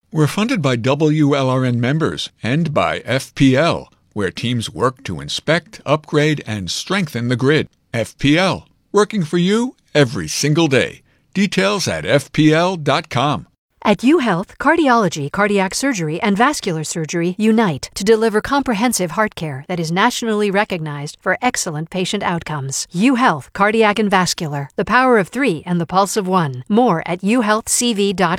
We're funded by WLRN members and by FPL, where teams work to inspect, upgrade, and strengthen the grid. FPL, working for you every single day. Details at fpl.com. At UHealth, cardiology, cardiac surgery, and vascular surgery unite to deliver comprehensive heart care that is nationally recognized for excellent patient outcomes. UHealth, cardiac and vascular, the power of 3 and the pulse of 1. More at uhealthcv.com.